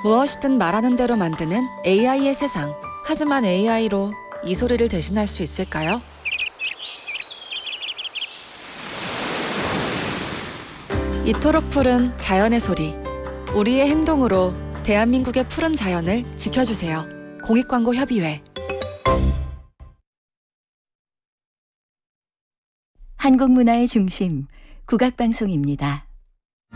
무엇이든 말하는 대로 만드는 AI의 세상. 하지만 AI로 이 소리를 대신할 수 있을까요? 이토록 푸른 자연의 소리. 우리의 행동으로 대한민국의 푸른 자연을 지켜주세요. 공익광고협의회. 한국문화의 중심, 국악방송입니다.